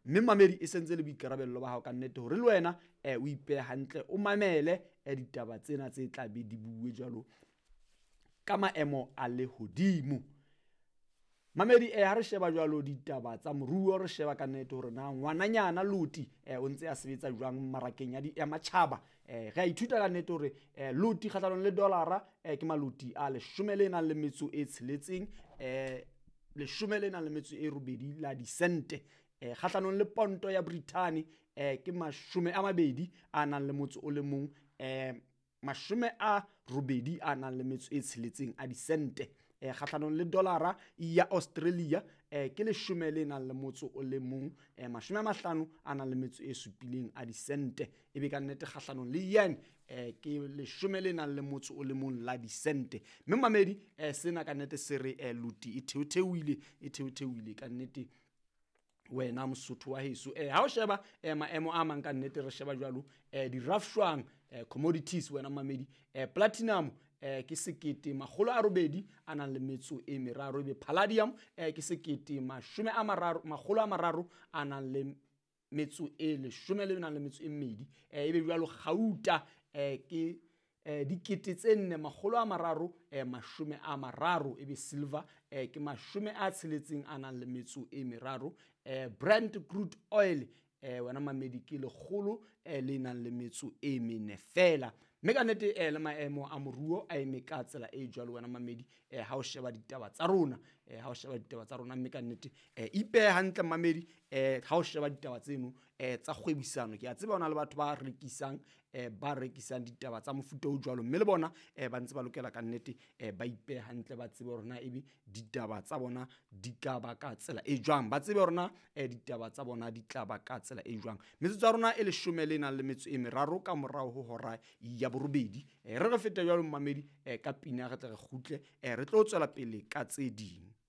mme mamedi e sentse le boikarabello ba hao ka nnete hore le wena o ipehe hantle o mamele ditaba tsena tse tla be di bue jwalo ka maemo a lehodimo. Mamedi ha re sheba jwalo ditaba tsa moruo, re sheba ka nnete hore na ngwananyana Loti o ntse a sebetsa jwang marakeng ya matjhaba. Re a ithuta ka nnete hore Loti kgahlanong le dolara ke maloti a 16 10.8 la disente. Kgahlanong le ponto ya Britain ke 21 80 a disente. Kgahlanong le dolara ya Australia ke 11.50 a disente. Ebe ka nnete kgahlanong le yen ke 11 la disente. Mme mamedi sena ka nnete se re Loti e theotheohile ka nnete wena Mosotho wa heso. Ha o sheba maemo a mang ka nnete, re sheba jwalo di-rafshwang commodities wena mamedi, platinum ke 830, ebe palladium ke 312, ebe jwalo gauta ke 430, ebe silver ke 63. Brent crude oil wena mamedi ke 104 fela. Mme ka nnete le maemo a moruo a eme ka tsela e jwalo wena mamedi ha o sheba ditaba tsa rona, mme ka nnete ipehe hantle mamedi ha o sheba ditaba tseno tsa kgwebisano. Ke a tseba hona le batho ba rekisang ditaba tsa mofuta o jwalo, mme le bona ba ntse ba lokela ka nnete ba ipehe hantle, ba tsebe hore na ebe ditaba tsa bona di ka ba ka tsela e jwang, ba tsebe hore na ditaba tsa bona di tla ba ka tsela e jwang. Metsotso ya rona e 13 ka morao ho hora ya borobedi. Re feta jwalo mamedi ka pina re tle re kgutle re tlo tswela pele ka tse ding.